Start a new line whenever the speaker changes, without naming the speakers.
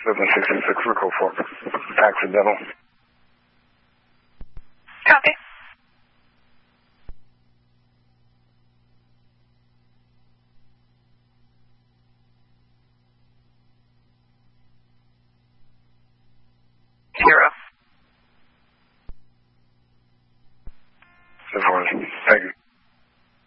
766 for code 4. Accidental.
Copy. Zero.
Thank you.